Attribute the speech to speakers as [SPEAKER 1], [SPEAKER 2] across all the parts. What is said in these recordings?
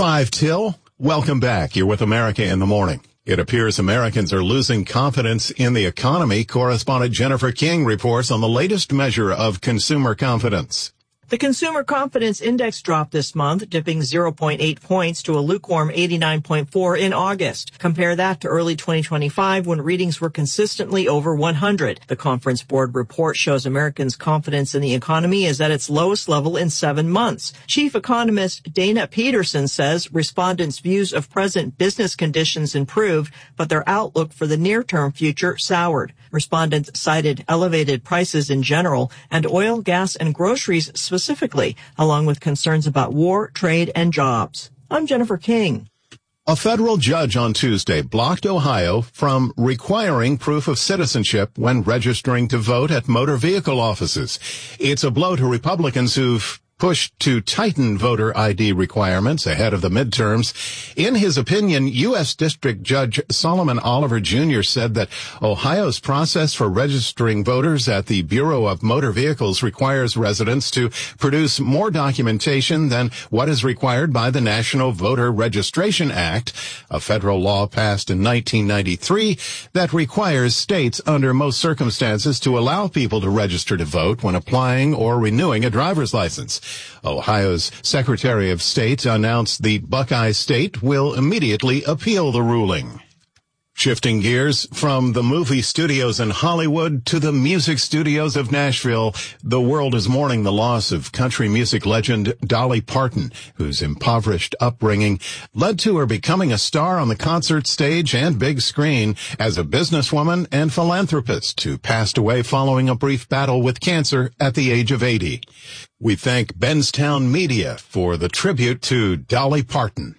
[SPEAKER 1] 5 till. Welcome back. You're with America in the Morning. It appears Americans are losing confidence in the economy. Correspondent Jennifer King reports on the latest measure of consumer confidence.
[SPEAKER 2] The Consumer Confidence Index dropped this month, dipping 0.8 points to a lukewarm 89.4 in August. Compare that to early 2025 when readings were consistently over 100. The Conference Board report shows Americans' confidence in the economy is at its lowest level in 7 months. Chief economist Dana Peterson says respondents' views of present business conditions improved, but their outlook for the near-term future soured. Respondents cited elevated prices in general and oil, gas, and groceries specifically, along with concerns about war, trade, and jobs. I'm Jennifer King.
[SPEAKER 1] A federal judge on Tuesday blocked Ohio from requiring proof of citizenship when registering to vote at motor vehicle offices. It's a blow to Republicans who've pushed to tighten voter ID requirements ahead of the midterms. In his opinion, U.S. District Judge Solomon Oliver Jr. said that Ohio's process for registering voters at the Bureau of Motor Vehicles requires residents to produce more documentation than what is required by the National Voter Registration Act, a federal law passed in 1993 that requires states under most circumstances to allow people to register to vote when applying or renewing a driver's license. Ohio's Secretary of State announced the Buckeye State will immediately appeal the ruling. Shifting gears from the movie studios in Hollywood to the music studios of Nashville, the world is mourning the loss of country music legend Dolly Parton, whose impoverished upbringing led to her becoming a star on the concert stage and big screen as a businesswoman and philanthropist who passed away following a brief battle with cancer at the age of 80. We thank Benstown Media for the tribute to Dolly Parton.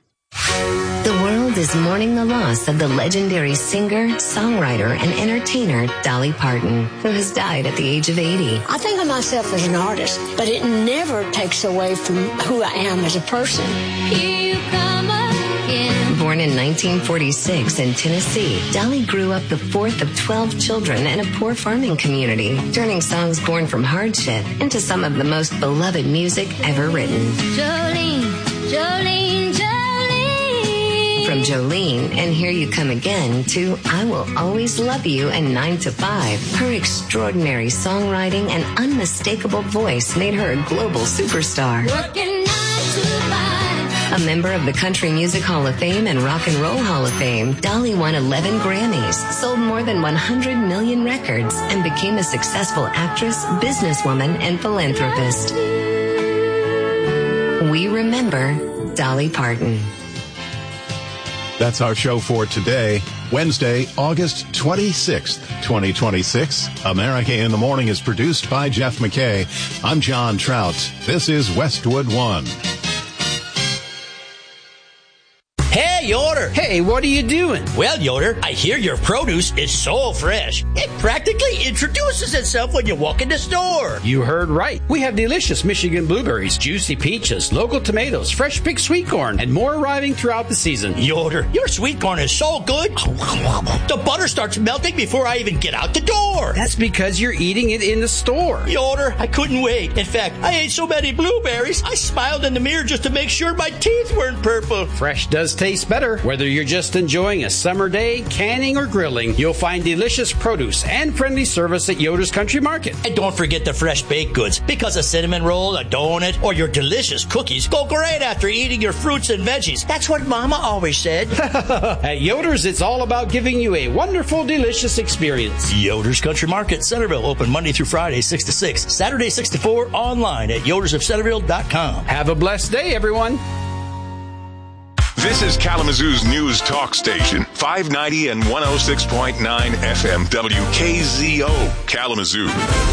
[SPEAKER 3] The world is mourning the loss of the legendary singer, songwriter, and entertainer Dolly Parton, who has died at the age of 80.
[SPEAKER 4] I think of myself as an artist, but it never takes away from who I am as a person.
[SPEAKER 3] Here you come again. Born in 1946 in Tennessee, Dolly grew up the fourth of 12 children in a poor farming community, turning songs born from hardship into some of the most beloved music ever written.
[SPEAKER 5] Jolene, Jolene, Jolene.
[SPEAKER 3] From Jolene and Here You Come Again to I Will Always Love You and 9 to 5, her extraordinary songwriting and unmistakable voice made her a global superstar.
[SPEAKER 5] Working 9 to 5.
[SPEAKER 3] A member of the Country Music Hall of Fame and Rock and Roll Hall of Fame, Dolly won 11 Grammys, sold more than 100 million records, and became a successful actress, businesswoman, and philanthropist. We remember Dolly Parton.
[SPEAKER 1] That's our show for today, Wednesday, August 26th, 2026. America in the Morning is produced by Jeff McKay. I'm John Trout. This is Westwood One.
[SPEAKER 6] Hey, Yoder.
[SPEAKER 7] Hey, what are you doing?
[SPEAKER 6] Well, Yoder, I hear your produce is so fresh. It practically introduces itself when you walk in the store.
[SPEAKER 7] You heard right. We have delicious Michigan blueberries, juicy peaches, local tomatoes, fresh picked sweet corn, and more arriving throughout the season.
[SPEAKER 6] Yoder, your sweet corn is so good. The butter starts melting before I even get out the door.
[SPEAKER 7] That's because you're eating it in the store.
[SPEAKER 6] Yoder, I couldn't wait. In fact, I ate so many blueberries, I smiled in the mirror just to make sure my teeth weren't purple.
[SPEAKER 7] Fresh does taste better. Whether you're just enjoying a summer day, canning, or grilling, you'll find delicious produce and friendly service at Yoder's Country Market.
[SPEAKER 6] And don't forget the fresh baked goods, because a cinnamon roll, a donut, or your delicious cookies go great after eating your fruits and veggies. That's what Mama always said.
[SPEAKER 7] At Yoder's, it's all about giving you a wonderful, delicious experience.
[SPEAKER 6] Yoder's Country Market, Centerville, open Monday through Friday, 6 to 6, Saturday 6 to 4, online at yodersofcenterville.com.
[SPEAKER 7] Have a blessed day, everyone.
[SPEAKER 8] This is Kalamazoo's news talk station, 590 and 106.9 FM, WKZO, Kalamazoo.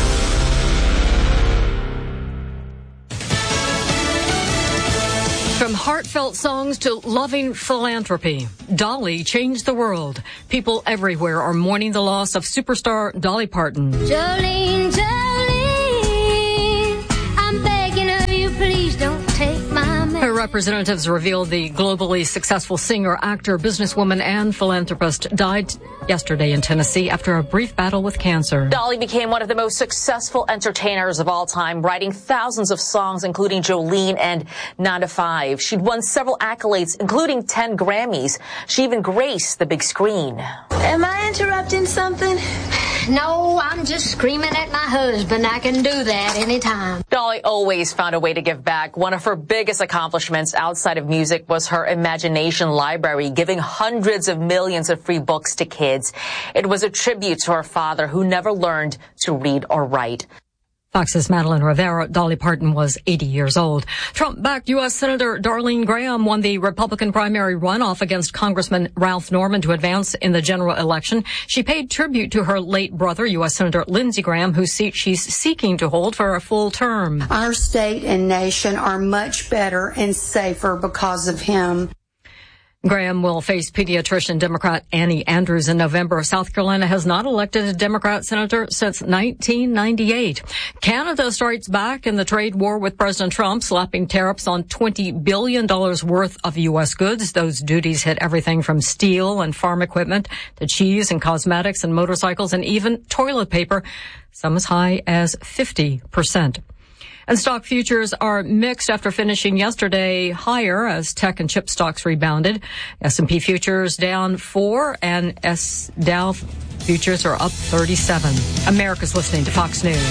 [SPEAKER 9] From heartfelt songs to loving philanthropy, Dolly changed the world. People everywhere are mourning the loss of superstar Dolly Parton.
[SPEAKER 5] Jolene, Jolene, I'm begging of you, please don't take my man.
[SPEAKER 9] Her Representatives revealed the globally successful singer, actor, businesswoman, and philanthropist died yesterday in Tennessee after a brief battle with cancer.
[SPEAKER 10] Dolly became one of the most successful entertainers of all time, writing thousands of songs, including Jolene and 9 to 5. She'd won several accolades, including 10 Grammys. She even graced the big screen.
[SPEAKER 5] Am I interrupting something? No, I'm just screaming at my husband. I can do that anytime.
[SPEAKER 10] Dolly always found a way to give back. One of her biggest accomplishments outside of music was her Imagination Library, giving hundreds of millions of free books to kids. It was a tribute to her father, who never learned to read or write.
[SPEAKER 9] Fox's Madeline Rivera. Dolly Parton was 80 years old. Trump-backed U.S. Senator Darlene Graham won the Republican primary runoff against Congressman Ralph Norman to advance in the general election. She paid tribute to her late brother, U.S. Senator Lindsey Graham, whose seat she's seeking to hold for a full term.
[SPEAKER 11] Our state and nation are much better and safer because of him.
[SPEAKER 9] Graham will face pediatrician Democrat Annie Andrews in November. South Carolina has not elected a Democrat senator since 1998. Canada strikes back in the trade war with President Trump, slapping tariffs on $20 billion worth of U.S. goods. Those duties hit everything from steel and farm equipment to cheese and cosmetics and motorcycles and even toilet paper, some as high as 50%. And stock futures are mixed after finishing yesterday higher as tech and chip stocks rebounded. S&P futures down 4 and Dow futures are up 37. America's listening to Fox News.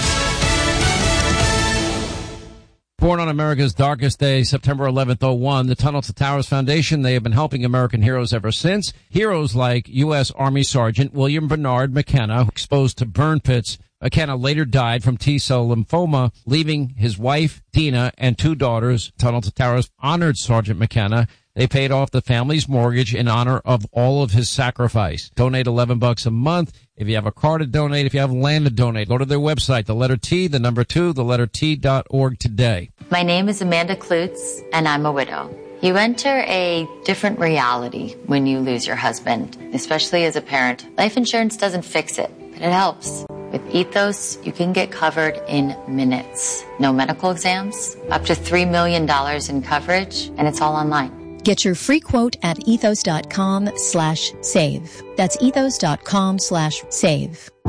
[SPEAKER 12] Born on America's darkest day, September 11th, 01, the Tunnel to Towers Foundation, they have been helping American heroes ever since. Heroes like U.S. Army Sergeant William Bernard McKenna, exposed to burn pits. McKenna later died from T-cell lymphoma, leaving his wife, Dina, and 2 daughters. Tunnel to Towers honored Sergeant McKenna. They paid off the family's mortgage in honor of all of his sacrifice. Donate $11 a month. If you have a car to donate, if you have land to donate, go to their website, the letter T, the number 2, the letter T.org today.
[SPEAKER 13] My name is Amanda Klutz, and I'm a widow. You enter a different reality when you lose your husband, especially as a parent. Life insurance doesn't fix it, but it helps. With Ethos, you can get covered in minutes. No medical exams, up to $3 million in coverage, and it's all online.
[SPEAKER 14] Get your free quote at ethos.com/save. That's ethos.com/save.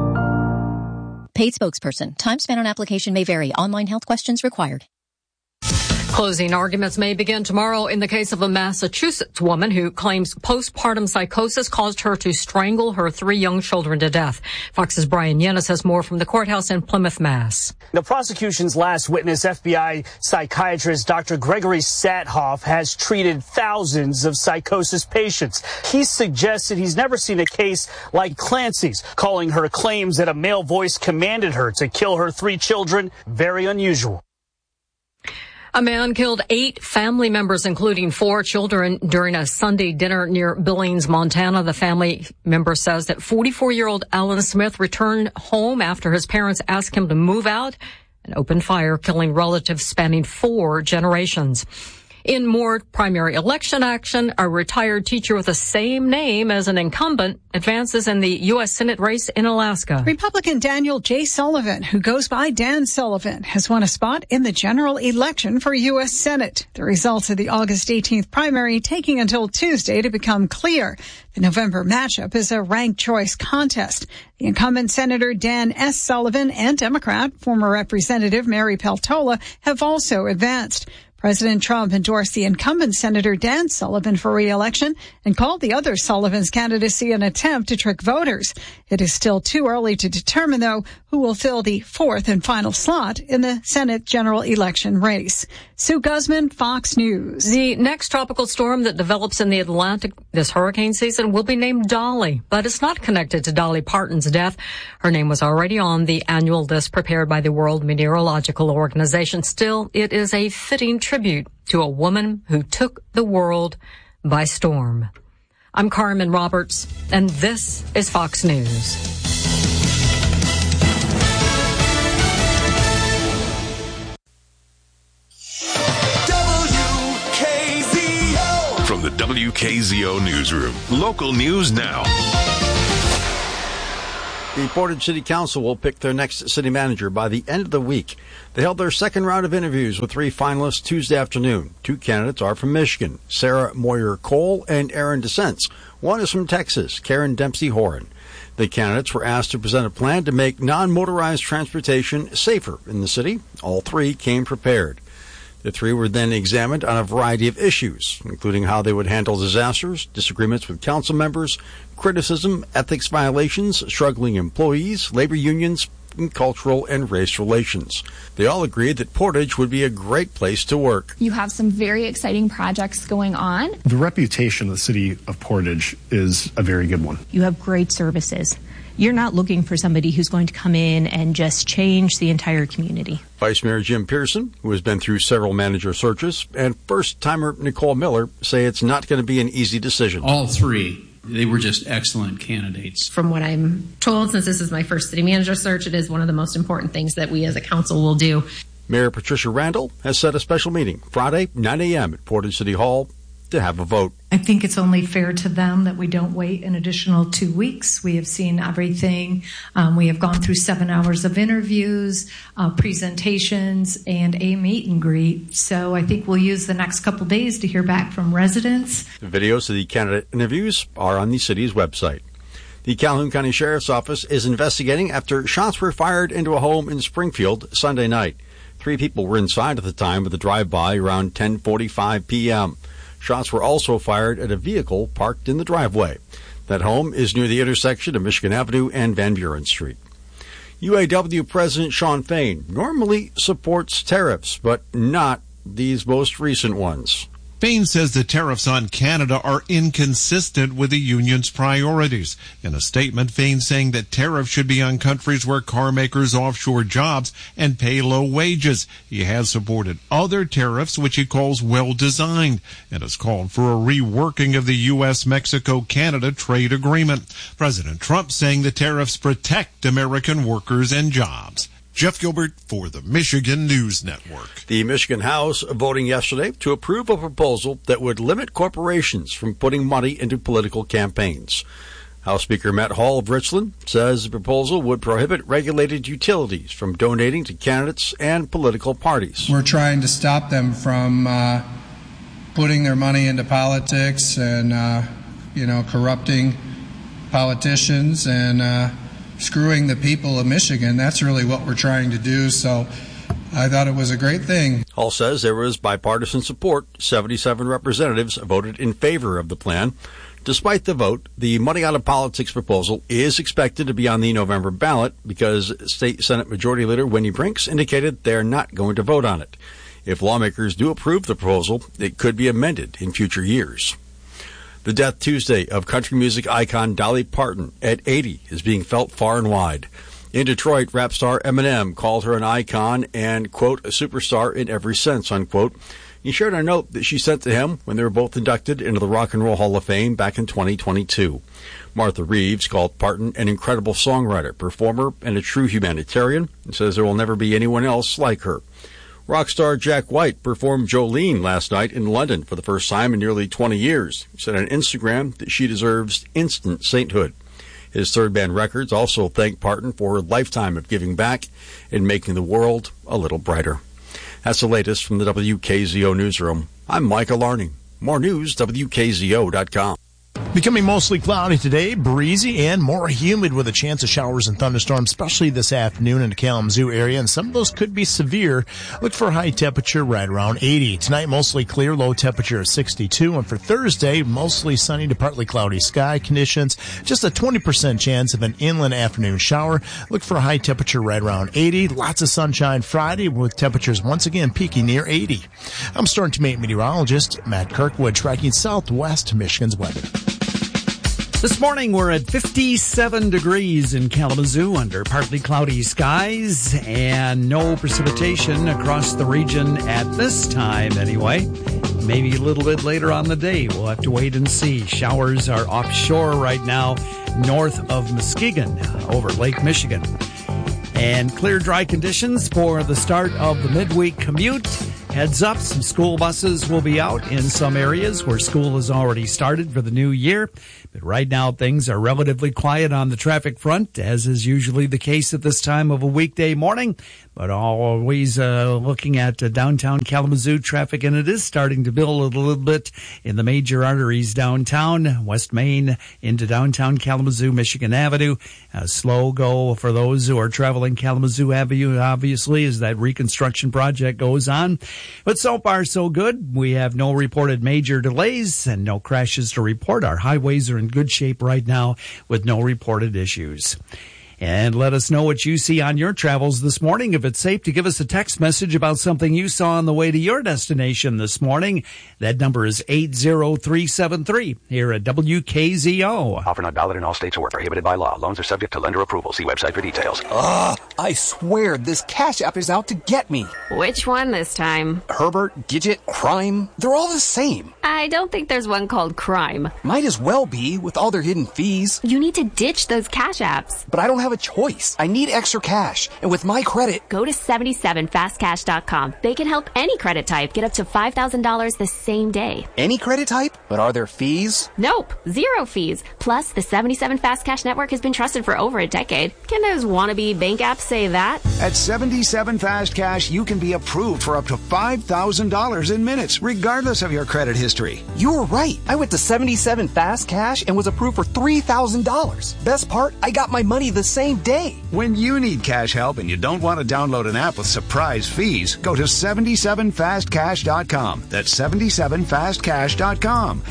[SPEAKER 14] Paid spokesperson. Time spent on application may vary. Online health questions required.
[SPEAKER 9] Closing arguments may begin tomorrow in the case of a Massachusetts woman who claims postpartum psychosis caused her to strangle her 3 young children to death. Fox's Brian Yennis has more from the courthouse in Plymouth, Mass.
[SPEAKER 15] The prosecution's last witness, FBI psychiatrist Dr. Gregory Sathoff, has treated thousands of psychosis patients. He suggested he's never seen a case like Clancy's, calling her claims that a male voice commanded her to kill her 3 children very unusual.
[SPEAKER 9] A man killed 8 family members, including 4 children, during a Sunday dinner near Billings, Montana. The family member says that 44-year-old Alan Smith returned home after his parents asked him to move out and opened fire, killing relatives spanning 4 generations. In more primary election action, a retired teacher with the same name as an incumbent advances in the U.S. Senate race in Alaska.
[SPEAKER 16] Republican Daniel J. Sullivan, who goes by Dan Sullivan, has won a spot in the general election for U.S. Senate. The results of the August 18th primary taking until Tuesday to become clear. The November matchup is a ranked choice contest. The incumbent Senator Dan S. Sullivan and Democrat former Representative Mary Peltola have also advanced. President Trump endorsed the incumbent Senator Dan Sullivan for re-election and called the other Sullivan's candidacy an attempt to trick voters. It is still too early to determine, though, who will fill the 4th and final slot in the Senate general election race. Sue Guzman, Fox News.
[SPEAKER 9] The next tropical storm that develops in the Atlantic this hurricane season will be named Dolly, but it's not connected to Dolly Parton's death. Her name was already on the annual list prepared by the World Meteorological Organization. Still, it is a fitting tribute to a woman who took the world by storm. I'm Carmen Roberts, and this is Fox News.
[SPEAKER 8] From the WKZO Newsroom, local news now.
[SPEAKER 17] The Portage City Council will pick their next city manager by the end of the week. They held their second round of interviews with 3 finalists Tuesday afternoon. 2 candidates are from Michigan, Sarah Moyer-Cole and Aaron DeSense. One is from Texas, Karen Dempsey-Horan. The candidates were asked to present a plan to make non-motorized transportation safer in the city. All 3 came prepared. The 3 were then examined on a variety of issues, including how they would handle disasters, disagreements with council members, criticism, ethics violations, struggling employees, labor unions, and cultural and race relations. They all agreed that Portage would be a great place to work.
[SPEAKER 18] You have some very exciting projects going on.
[SPEAKER 19] The reputation of the city of Portage is a very good one.
[SPEAKER 20] You have great services. You're not looking for somebody who's going to come in and just change the entire community.
[SPEAKER 17] Vice Mayor Jim Pearson, who has been through several manager searches, and first-timer Nicole Miller say it's not going to be an easy decision.
[SPEAKER 21] All 3, they were just excellent candidates.
[SPEAKER 22] From what I'm told, since this is my first city manager search, it is one of the most important things that we as a council will do.
[SPEAKER 17] Mayor Patricia Randall has set a special meeting Friday, 9 a.m. at Portage City Hall to have a vote.
[SPEAKER 23] I think it's only fair to them that we don't wait an additional 2 weeks. We have seen everything. We have gone through 7 hours of interviews, presentations, and a meet and greet. So I think we'll use the next couple days to hear back from residents.
[SPEAKER 17] The videos of the candidate interviews are on the city's website. The Calhoun County Sheriff's Office is investigating after shots were fired into a home in Springfield Sunday night. 3 people were inside at the time of the drive-by around 10:45 p.m. Shots were also fired at a vehicle parked in the driveway. That home is near the intersection of Michigan Avenue and Van Buren Street. UAW President Shawn Fain normally supports tariffs, but not these most recent ones.
[SPEAKER 24] Fain says the tariffs on Canada are inconsistent with the union's priorities. In a statement, Fain saying that tariffs should be on countries where car makers offshore jobs and pay low wages. He has supported other tariffs, which he calls well-designed, and has called for a reworking of the U.S.-Mexico-Canada trade agreement. President Trump saying the tariffs protect American workers and jobs. Jeff Gilbert for the Michigan News Network.
[SPEAKER 17] The Michigan House voting yesterday to approve a proposal that would limit corporations from putting money into political campaigns. House Speaker Matt Hall of Richland says the proposal would prohibit regulated utilities from donating to candidates and political parties.
[SPEAKER 25] We're trying to stop them from putting their money into politics and, corrupting politicians and screwing the people of Michigan. That's really what we're trying to do, so I thought it was a great thing.
[SPEAKER 17] Hall says there was bipartisan support. 77 representatives voted in favor of the plan. Despite the vote, the Money Out of Politics proposal is expected to be on the November ballot because State Senate Majority Leader Wendy Brinks indicated they're not going to vote on it. If lawmakers do approve the proposal, it could be amended in future years. The death Tuesday of country music icon Dolly Parton at 80 is being felt far and wide. In Detroit, rap star Eminem called her an icon and, quote, a superstar in every sense, unquote. He shared a note that she sent to him when they were both inducted into the Rock and Roll Hall of Fame back in 2022. Martha Reeves called Parton an incredible songwriter, performer, and a true humanitarian, and says there will never be anyone else like her. Rock star Jack White performed Jolene last night in London for the first time in nearly 20 years. He said on Instagram that she deserves instant sainthood. His Third Band Records also thanked Parton for her lifetime of giving back and making the world a little brighter. That's the latest from the WKZO newsroom. I'm Micah Larney. More news, WKZO.com.
[SPEAKER 26] Becoming mostly cloudy today, breezy and more humid with a chance of showers and thunderstorms, especially this afternoon in the Kalamazoo area, and some of those could be severe. Look for a high temperature right around 80. Tonight, mostly clear, low temperature of 62. And for Thursday, mostly sunny to partly cloudy sky conditions. Just a 20% chance of an inland afternoon shower. Look for a high temperature right around 80. Lots of sunshine Friday with temperatures once again peaking near 80. I'm Storm Team 8 meteorologist Matt Kirkwood tracking southwest Michigan's weather.
[SPEAKER 27] This morning, we're at 57 degrees in Kalamazoo under partly cloudy skies and no precipitation across the region at this time anyway. Maybe a little bit later on the day. We'll have to wait and see. Showers are offshore right now north of Muskegon over Lake Michigan. And clear, dry conditions for the start of the midweek commute. Heads up, some school buses will be out in some areas where school has already started for the new year. But right now, things are relatively quiet on the traffic front, as is usually the case at this time of a weekday morning. But always looking at downtown Kalamazoo traffic, and it is starting to build a little bit in the major arteries downtown, West Main into downtown Kalamazoo, Michigan Avenue. A slow go for those who are traveling Kalamazoo Avenue, obviously, as that reconstruction project goes on. But so far, so good. We have no reported major delays and no crashes to report. Our highways are in good shape right now with no reported issues. And let us know what you see on your travels this morning. If it's safe to give us a text message about something you saw on the way to your destination this morning, that number is 80373 here at WKZO.
[SPEAKER 1] Offer not valid in all states or prohibited by law. Loans are subject to lender approval. See website for details.
[SPEAKER 2] I swear this Cash App is out to get me.
[SPEAKER 3] Which one this time?
[SPEAKER 2] Herbert, Gidget, Crime. They're all the same.
[SPEAKER 3] I don't think there's one called Crime.
[SPEAKER 2] Might as well be with all their hidden fees.
[SPEAKER 3] You need to ditch those Cash Apps.
[SPEAKER 2] But I don't have a choice. I need extra cash. And with my credit...
[SPEAKER 3] Go to 77fastcash.com. They can help any credit type get up to $5,000 the same day.
[SPEAKER 2] Any credit type? But are there fees?
[SPEAKER 3] Nope. 0 fees. Plus, the 77 Fast Cash network has been trusted for over a decade. Can those wannabe bank apps say that?
[SPEAKER 4] At 77 Fast Cash, you can be approved for up to $5,000 in minutes, regardless of your credit history.
[SPEAKER 2] You were right. I went to 77 Fast Cash and was approved for $3,000. Best part, I got my money the same day.
[SPEAKER 4] When you need cash help and you don't want to download an app with surprise fees, go to 77fastcash.com. That's 77fastcash.com.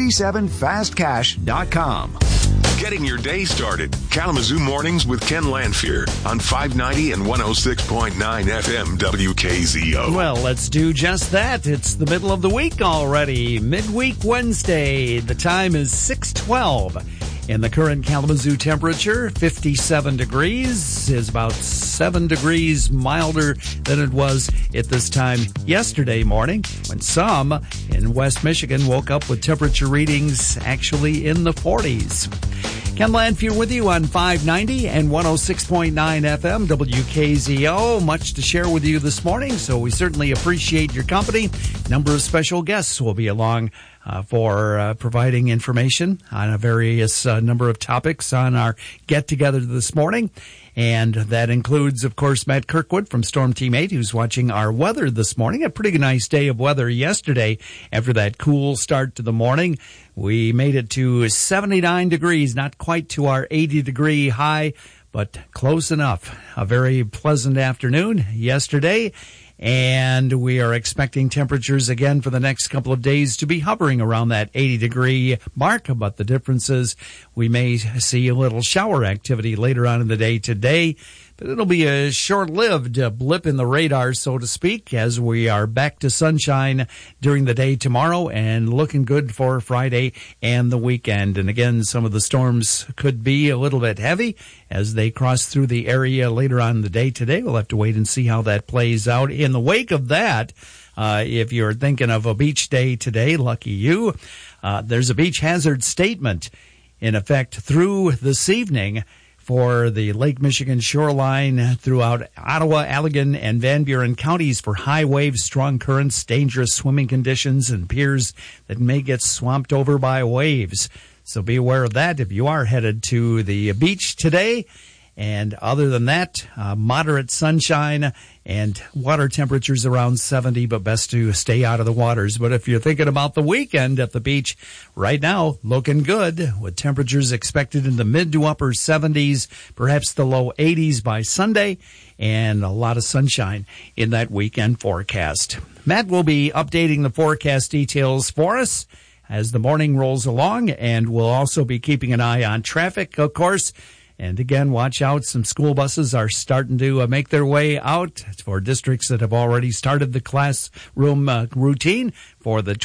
[SPEAKER 4] 77fastcash.com.
[SPEAKER 8] Getting your day started. Kalamazoo Mornings with Ken Lanphier on 590 and 106.9 FM WKZO.
[SPEAKER 27] Well, let's do just that. It's the middle of the week already. Midweek Wednesday. The time is 6:12. And the current Kalamazoo temperature, 57 degrees, is about 7 degrees milder than it was at this time yesterday morning, when some in West Michigan woke up with temperature readings actually in the 40s. Ken Lanphier with you on 590 and 106.9 FM WKZO. Much to share with you this morning, so we certainly appreciate your company. A number of special guests will be along for providing information on a various number of topics on our get-together this morning. And that includes, of course, Matt Kirkwood from Storm Team 8, who's watching our weather this morning. A pretty nice day of weather yesterday after that cool start to the morning. We made it to 79 degrees, not quite to our 80-degree high, but close enough. A very pleasant afternoon yesterday. And we are expecting temperatures again for the next couple of days to be hovering around that 80-degree mark. But the difference is we may see a little shower activity later on in the day today. But it'll be a short-lived blip in the radar, so to speak, as we are back to sunshine during the day tomorrow and looking good for Friday and the weekend. And again, some of the storms could be a little bit heavy as they cross through the area later on in the day today. We'll have to wait and see how that plays out. In the wake of that, if you're thinking of a beach day today, lucky you, there's a beach hazard statement in effect through this evening for the Lake Michigan shoreline throughout Ottawa, Allegan, and Van Buren counties for high waves, strong currents, dangerous swimming conditions, and piers that may get swamped over by waves. So be aware of that if you are headed to the beach today. And other than that, moderate sunshine and water temperatures around 70, but best to stay out of the waters. But if you're thinking about the weekend at the beach, right now, looking good with temperatures expected in the mid to upper 70s, perhaps the low 80s by Sunday, and a lot of sunshine in that weekend forecast. Matt will be updating the forecast details for us as the morning rolls along, and we'll also be keeping an eye on traffic, of course. And again, watch out. Some school buses are starting to make their way out for districts that have already started the classroom routine for the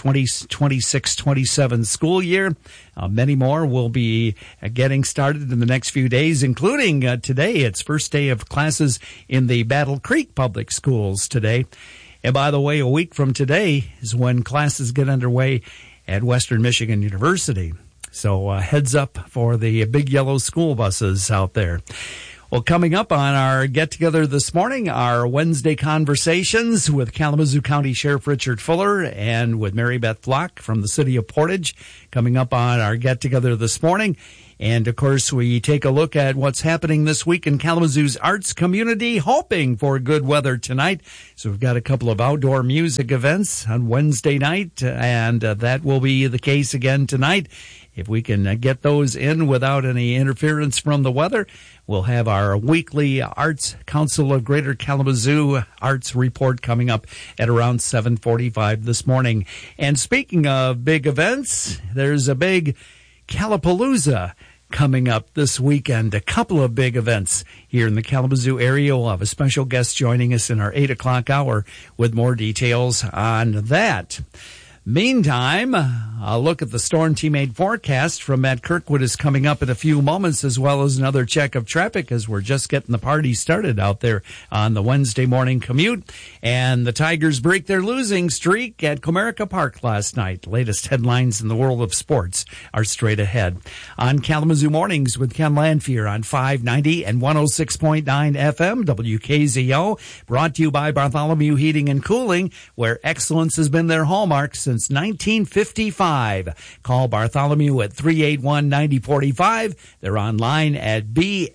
[SPEAKER 27] 2026-27 school year. Many more will be getting started in the next few days, including today. It's first day of classes in the Battle Creek Public Schools today. And by the way, a week from today is when classes get underway at Western Michigan University. So heads up for the big yellow school buses out there. Well, coming up on our get-together this morning, our Wednesday conversations with Kalamazoo County Sheriff Richard Fuller and with Mary Beth Flock from the city of Portage. Coming up on our get-together this morning. And, of course, we take a look at what's happening this week in Kalamazoo's arts community, hoping for good weather tonight. So we've got a couple of outdoor music events on Wednesday night, and that will be the case again tonight. If we can get those in without any interference from the weather, we'll have our weekly Arts Council of Greater Kalamazoo Arts Report coming up at around 7:45 this morning. And speaking of big events, there's a big Kalapalooza coming up this weekend. A couple of big events here in the Kalamazoo area. We'll have a special guest joining us in our 8 o'clock hour with more details on that. Meantime, a look at the Storm Team 8 forecast from Matt Kirkwood is coming up in a few moments, as well as another check of traffic as we're just getting the party started out there on the Wednesday morning commute. And the Tigers break their losing streak at Comerica Park last night. Latest headlines in the world of sports are straight ahead. On Kalamazoo Mornings with Ken Lanfear on 590 and 106.9 FM, WKZO, brought to you by Bartholomew Heating and Cooling, where excellence has been their hallmark since 1955. Call Bartholomew at 381-9045. They're online at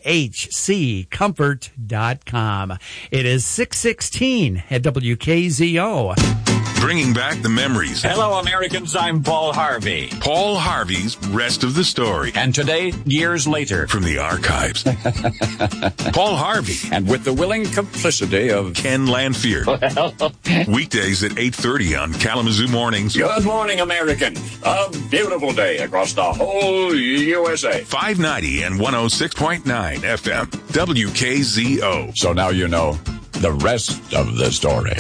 [SPEAKER 27] bhccomfort.com. It is 6:16 at WKZO.
[SPEAKER 8] Bringing back the memories.
[SPEAKER 5] Hello, Americans. I'm Paul Harvey.
[SPEAKER 8] Paul Harvey's Rest of the Story.
[SPEAKER 5] And today, years later.
[SPEAKER 8] From the archives. Paul Harvey.
[SPEAKER 5] And with the willing complicity of
[SPEAKER 8] Ken Lanfear. Weekdays at 8:30 on Kalamazoo Mornings.
[SPEAKER 5] Good morning, American. A beautiful day across the whole USA.
[SPEAKER 8] 590 and 106.9 FM. WKZO.
[SPEAKER 5] So now you know the rest of the story.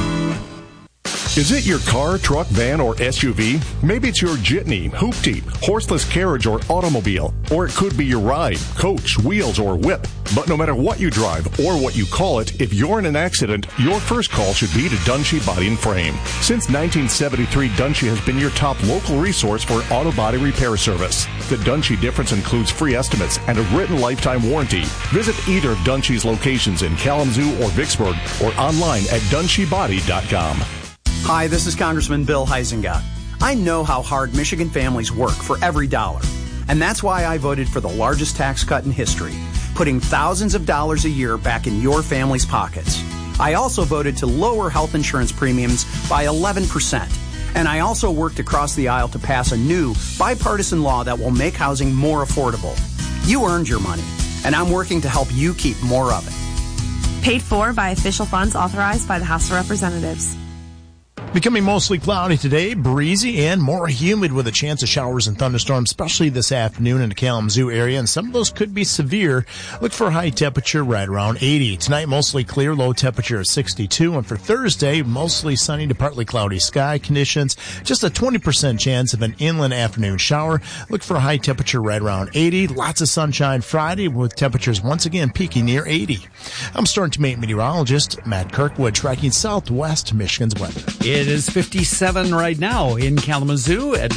[SPEAKER 6] Is it your car, truck, van, or SUV? Maybe it's your jitney, hoopty, horseless carriage, or automobile. Or it could be your ride, coach, wheels, or whip. But no matter what you drive or what you call it, if you're in an accident, your first call should be to Dunshee Body and Frame. Since 1973, Dunshee has been your top local resource for auto body repair service. The Dunshee difference includes free estimates and a written lifetime warranty. Visit either of Dunshee's locations in Kalamazoo or Vicksburg or online at DunsheeBody.com.
[SPEAKER 7] Hi, this is Congressman Bill Huizenga. I know how hard Michigan families work for every dollar. And that's why I voted for the largest tax cut in history, putting thousands of dollars a year back in your family's pockets. I also voted to lower health insurance premiums by 11%. And I also worked across the aisle to pass a new bipartisan law that will make housing more affordable. You earned your money, and I'm working to help you keep more of it.
[SPEAKER 10] Paid for by official funds authorized by the House of Representatives.
[SPEAKER 26] Becoming mostly cloudy today, breezy and more humid with a chance of showers and thunderstorms, especially this afternoon in the Kalamazoo area, and some of those could be severe. Look for a high temperature right around 80. Tonight, mostly clear, low temperature of 62. And for Thursday, mostly sunny to partly cloudy sky conditions. Just a 20% chance of an inland afternoon shower. Look for a high temperature right around 80. Lots of sunshine Friday with temperatures once again peaking near 80. I'm Storm Team 8 meteorologist Matt Kirkwood, tracking southwest Michigan's weather.
[SPEAKER 27] It is 57 right now in Kalamazoo at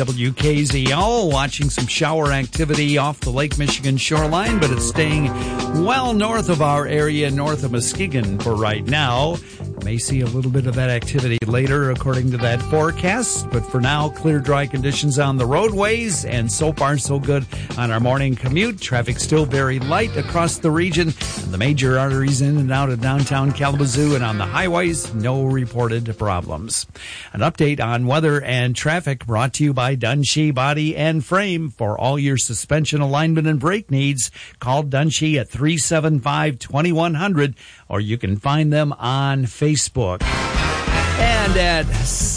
[SPEAKER 27] WKZO, watching some shower activity off the Lake Michigan shoreline, but it's staying well north of our area, north of Muskegon for right now. May see a little bit of that activity later according to that forecast, but for now, clear, dry conditions on the roadways, and so far so good on our morning commute. Traffic still very light across the region, and the major arteries in and out of downtown Kalamazoo, and on the highways, no reported problems. An update on weather and traffic brought to you by Dunshee Body and Frame. For all your suspension, alignment, and brake needs, call Dunshee at 375-2100, or you can find them on Facebook. And at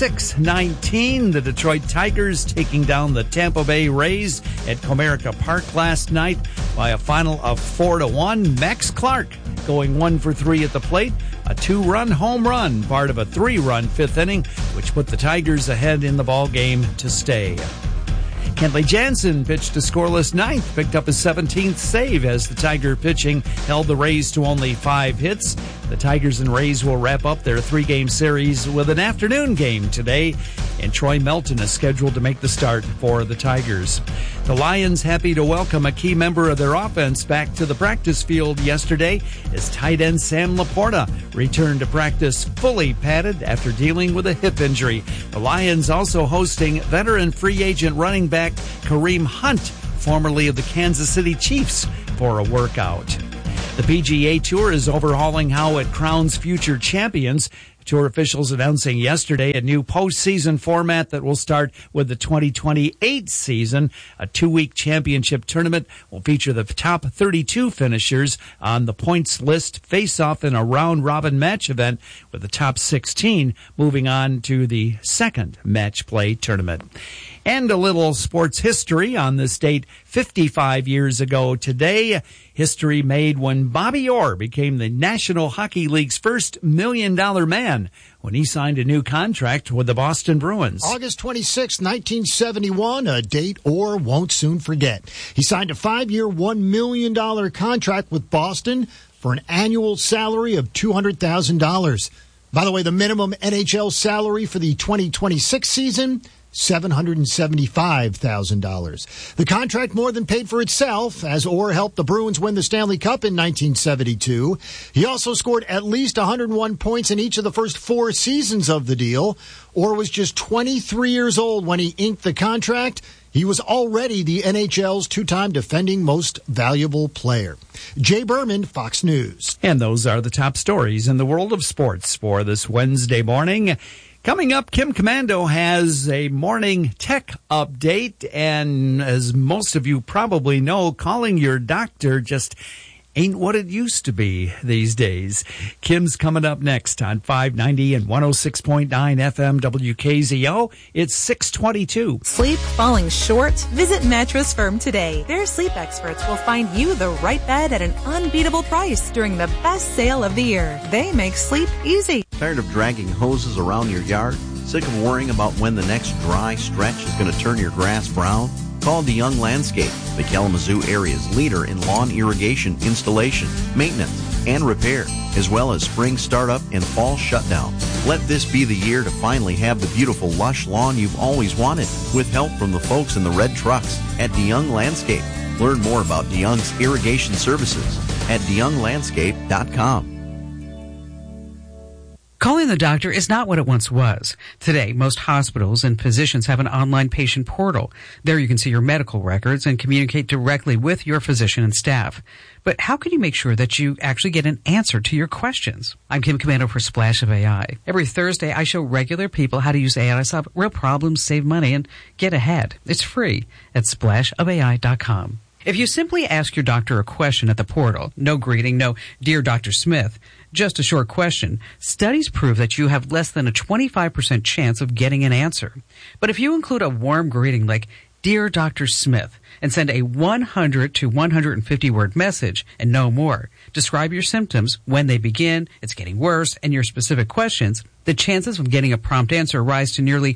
[SPEAKER 27] 6:19, the Detroit Tigers taking down the Tampa Bay Rays at Comerica Park last night by a final of 4-1. Max Clark going 1 for 3 at the plate. A 2-run home run, part of a 3-run fifth inning, which put the Tigers ahead in the ball game to stay. Kenley Jansen pitched a scoreless ninth, picked up his 17th save as the Tiger pitching held the Rays to only 5 hits. The Tigers and Rays will wrap up their 3-game series with an afternoon game today, and Troy Melton is scheduled to make the start for the Tigers. The Lions happy to welcome a key member of their offense back to the practice field yesterday as tight end Sam Laporta returned to practice fully padded after dealing with a hip injury. The Lions also hosting veteran free agent running back Kareem Hunt, formerly of the Kansas City Chiefs, for a workout. The PGA Tour is overhauling how it crowns future champions. Tour officials announcing yesterday a new postseason format that will start with the 2028 season. A 2-week championship tournament will feature the top 32 finishers on the points list face off in a round-robin match event, with the top 16 moving on to the second match play tournament. And a little sports history on this date 55 years ago today. History made when Bobby Orr became the National Hockey League's first $1 million man when he signed a new contract with the Boston Bruins.
[SPEAKER 9] August 26, 1971, a date Orr won't soon forget. He signed a 5-year, $1 million contract with Boston for an annual salary of $200,000. By the way, the minimum NHL salary for the 2026 season, $775,000. The contract more than paid for itself, as Orr helped the Bruins win the Stanley Cup in 1972. He also scored at least 101 points in each of the first 4 seasons of the deal. Orr was just 23 years old when he inked the contract. He was already the NHL's 2-time defending most valuable player. Jay Berman, Fox News.
[SPEAKER 27] And those are the top stories in the world of sports for this Wednesday morning. Coming up, Kim Commando has a morning tech update, and as most of you probably know, calling your doctor just ain't what it used to be these days. Kim's coming up next on 590 and 106.9 FM WKZO. It's 6:22.
[SPEAKER 11] Sleep falling short? Visit Mattress Firm today. Their sleep experts will find you the right bed at an unbeatable price during the best sale of the year. They make sleep easy.
[SPEAKER 12] Tired of dragging hoses around your yard? Sick of worrying about when the next dry stretch is going to turn your grass brown? Call DeYoung Landscape, the Kalamazoo area's leader in lawn irrigation installation, maintenance, and repair, as well as spring startup and fall shutdown. Let this be the year to finally have the beautiful lush lawn you've always wanted, with help from the folks in the red trucks at DeYoung Landscape. Learn more about DeYoung's irrigation services at DeYoungLandscape.com.
[SPEAKER 13] Calling the doctor is not what it once was. Today, most hospitals and physicians have an online patient portal. There you can see your medical records and communicate directly with your physician and staff. But how can you make sure that you actually get an answer to your questions? I'm Kim Commando for Splash of AI. Every Thursday, I show regular people how to use AI to solve real problems, save money, and get ahead. It's free at splashofai.com. If you simply ask your doctor a question at the portal, no greeting, no Dear Dr. Smith, just a short question, studies prove that you have less than a 25% chance of getting an answer. But if you include a warm greeting like Dear Dr. Smith and send a 100 to 150 word message and no more, describe your symptoms, when they begin, it's getting worse, and your specific questions, the chances of getting a prompt answer rise to nearly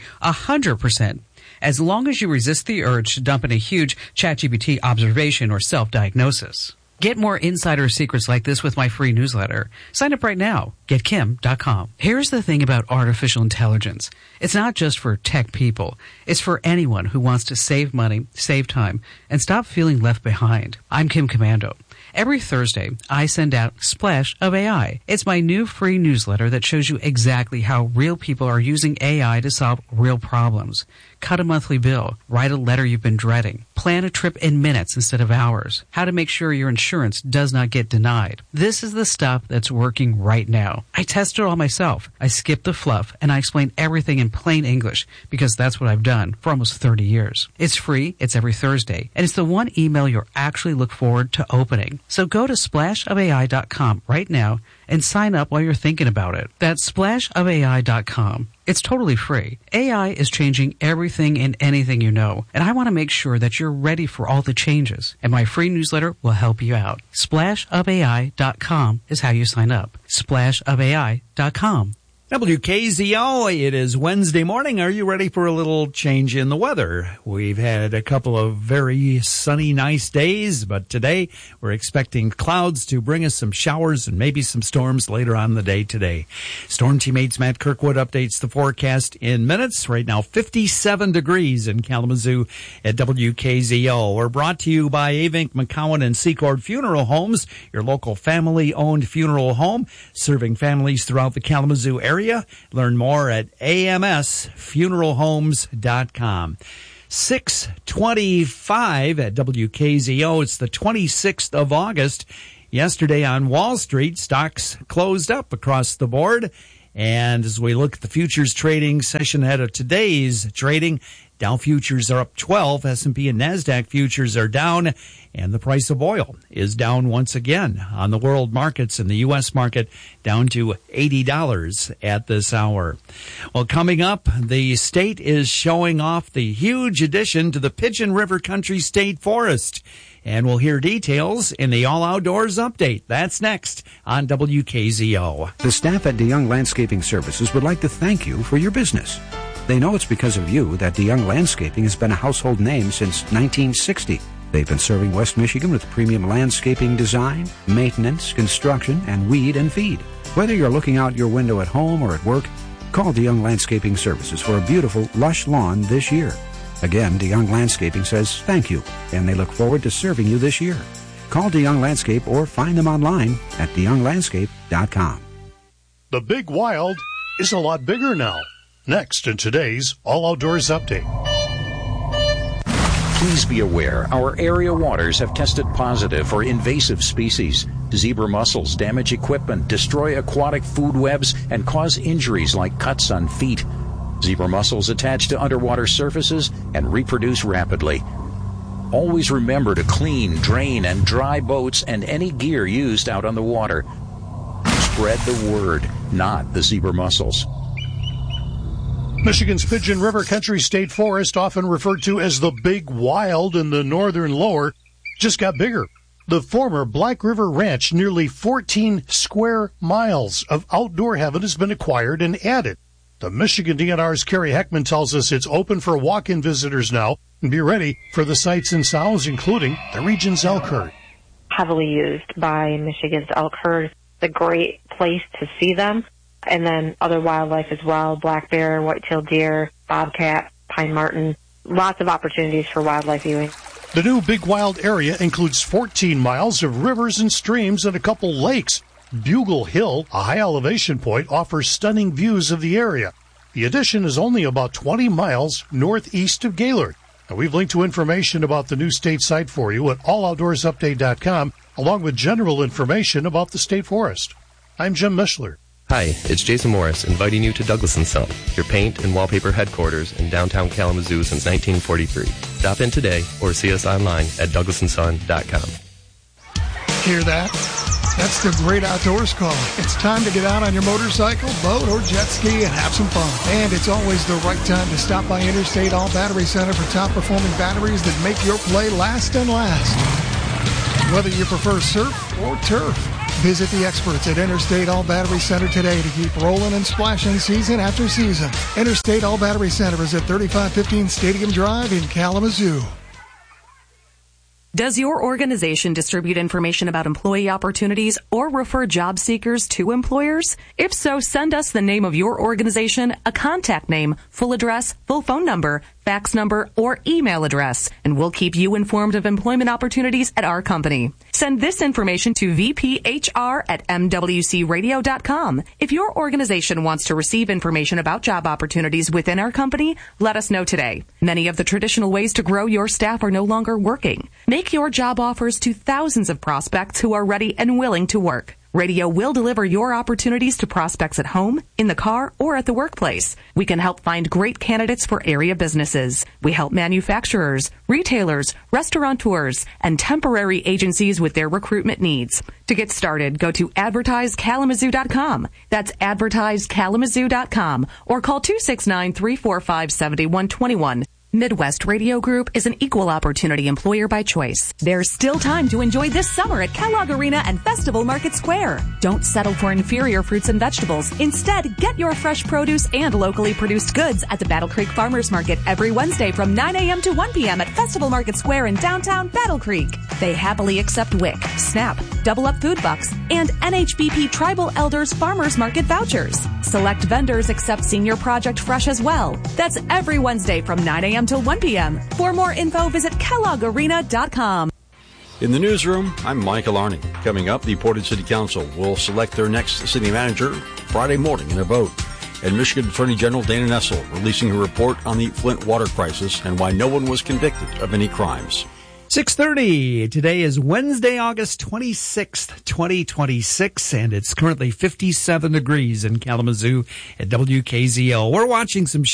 [SPEAKER 13] 100%. As long as you resist the urge to dump in a huge ChatGPT observation or self-diagnosis. Get more insider secrets like this with my free newsletter. Sign up right now. GetKim.com. Here's the thing about artificial intelligence. It's not just for tech people. It's for anyone who wants to save money, save time, and stop feeling left behind. I'm Kim Commando. Every Thursday, I send out Splash of AI. It's my new free newsletter that shows you exactly how real people are using AI to solve real problems. Cut a monthly bill. Write a letter you've been dreading. Plan a trip in minutes instead of hours. How to make sure your insurance does not get denied. This is the stuff that's working right now. I test it all myself. I skip the fluff and I explain everything in plain English because that's what I've done for almost 30 years. It's free. It's every Thursday. And it's the one email you'll actually look forward to opening. So go to splashofai.com right now and sign up while you're thinking about it. That's splashofai.com. It's totally free. AI is changing everything and anything you know, and I want to make sure that you're ready for all the changes, and my free newsletter will help you out. Splashofai.com is how you sign up. Splashofai.com.
[SPEAKER 27] WKZO, it is Wednesday morning. Are you ready for a little change in the weather? We've had a couple of very sunny, nice days, but today we're expecting clouds to bring us some showers and maybe some storms later on in the day today. Storm teammates Matt Kirkwood updates the forecast in minutes. Right now, 57 degrees in Kalamazoo at WKZO. We're brought to you by Avink, McCowan, and Secord Funeral Homes, your local family-owned funeral home, serving families throughout the Kalamazoo area. Learn more at amsfuneralhomes.com. 6:25 at WKZO. It's the 26th of August. Yesterday on Wall Street, stocks closed up across the board. And as we look at the futures trading session ahead of today's trading, Dow futures are up 12, S&P and NASDAQ futures are down, and the price of oil is down once again on the world markets, and the U.S. market down to $80 at this hour. Well, coming up, the state is showing off the huge addition to the Pigeon River Country State Forest. And we'll hear details in the All Outdoors Update. That's next on WKZO.
[SPEAKER 14] The staff at DeYoung Landscaping Services would like to thank you for your business. They know it's because of you that DeYoung Landscaping has been a household name since 1960. They've been serving West Michigan with premium landscaping design, maintenance, construction, and weed and feed. Whether you're looking out your window at home or at work, call DeYoung Landscaping Services for a beautiful, lush lawn this year. Again, DeYoung Landscaping says thank you, and they look forward to serving you this year. Call DeYoung Landscape or find them online at DeYoungLandscape.com.
[SPEAKER 24] The Big Wild is a lot bigger now. Next in today's All Outdoors Update.
[SPEAKER 15] Please be aware our area waters have tested positive for invasive species. Zebra mussels damage equipment, destroy aquatic food webs, and cause injuries like cuts on feet. Zebra mussels attach to underwater surfaces and reproduce rapidly. Always remember to clean, drain, and dry boats and any gear used out on the water. Spread the word, not the zebra mussels.
[SPEAKER 24] Michigan's Pigeon River Country State Forest, often referred to as the Big Wild in the northern lower, just got bigger. The former Black River Ranch, nearly 14 square miles of outdoor heaven, has been acquired and added. The Michigan DNR's Carrie Heckman tells us it's open for walk-in visitors now, and be ready for the sights and sounds, including the region's elk herd.
[SPEAKER 16] Heavily used by Michigan's elk herd. It's a great place to see them. And then other wildlife as well, black bear, white-tailed deer, bobcat, pine marten. Lots of opportunities for wildlife viewing.
[SPEAKER 24] The new Big Wild area includes 14 miles of rivers and streams and a couple lakes. Bugle Hill, a high-elevation point, offers stunning views of the area. The addition is only about 20 miles northeast of Gaylord. And we've linked to information about the new state site for you at alloutdoorsupdate.com, along with general information about the state forest. I'm Jim Mishler.
[SPEAKER 18] Hi, it's Jason Morris, inviting you to Douglas & Son, your paint and wallpaper headquarters in downtown Kalamazoo since 1943. Stop in today or see us online at douglasandson.com.
[SPEAKER 19] Hear that? That's the Great Outdoors call. It's time to get out on your motorcycle, boat, or jet ski and have some fun. And it's always the right time to stop by Interstate All Battery Center for top-performing batteries that make your play last and last. Whether you prefer surf or turf, visit the experts at Interstate All Battery Center today to keep rolling and splashing season after season. Interstate All Battery Center is at 3515 Stadium Drive in Kalamazoo.
[SPEAKER 10] Does your organization distribute information about employee opportunities or refer job seekers to employers? If so, send us the name of your organization, a contact name, full address, full phone number, fax number, or email address, and we'll keep you informed of employment opportunities at our company. Send this information to vphr@mwcradio.com. If your organization wants to receive information about job opportunities within our company, let us know today. Many of the traditional ways to grow your staff are no longer working. Make your job offers to thousands of prospects who are ready and willing to work. Radio will deliver your opportunities to prospects at home, in the car, or at the workplace. We can help find great candidates for area businesses. We help manufacturers, retailers, restaurateurs, and temporary agencies with their recruitment needs. To get started, go to advertisekalamazoo.com. That's advertisekalamazoo.com, or call 269-345-7121. Midwest Radio Group is an equal opportunity employer by choice. There's still time to enjoy this summer at Kellogg Arena and Festival Market Square. Don't settle for inferior fruits and vegetables. Instead, get your fresh produce and locally produced goods at the Battle Creek Farmers Market every Wednesday from 9 a.m. to 1 p.m. at Festival Market Square in downtown Battle Creek. They happily accept WIC, SNAP, Double Up Food Bucks, and NHBP Tribal Elders Farmers Market vouchers. Select vendors accept Senior Project Fresh as well. That's every Wednesday from 9 a.m. till 1 p.m. For more info, visit KelloggArena.com.
[SPEAKER 1] In the newsroom, I'm Michael Arning. Coming up, the Portage City Council will select their next city manager Friday morning in a vote. And Michigan Attorney General Dana Nessel releasing a report on the Flint water crisis and why no one was convicted of any crimes.
[SPEAKER 27] 6:30. Today is Wednesday, August 26th, 2026, and it's currently 57 degrees in Kalamazoo at WKZO. We're watching some